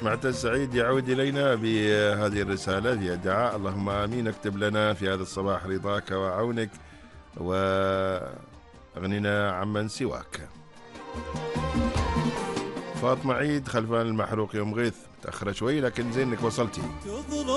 معتز سعيد يعود إلينا بهذه الرسالة في دعاء: اللهم آمين، اكتب لنا في هذا الصباح رضاك وعونك وأغننا عمن سواك. فاطمة عيد خلفان المحروق يوم غيث، متأخرة شوي لكن زين انك وصلتي.